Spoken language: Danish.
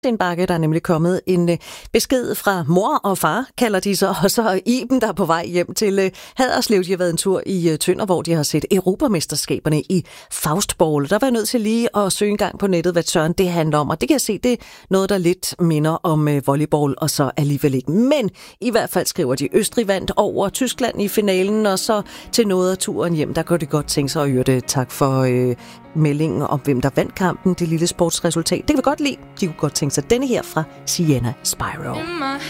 Martin Bakke, der er nemlig kommet en besked fra mor og far, kalder de så, og så Iben, der er på vej hjem til Haderslev. De har været en tur i Tønder, hvor de har set Europamesterskaberne i Faustball. Der var jeg nødt til lige at søge en gang på nettet, hvad søren det handler om, og det kan jeg se, det er noget, der lidt minder om volleyball, og så alligevel ikke. Men i hvert fald skriver de, Østrig vandt over Tyskland i finalen, og så til noget af turen hjem, der kunne det godt tænke sig at høre det. Tak for meldingen om, hvem der vandt kampen, det lille sportsresultat. Det kan vi godt lide. De kunne godt tænke sig denne her fra Sienna Spyro.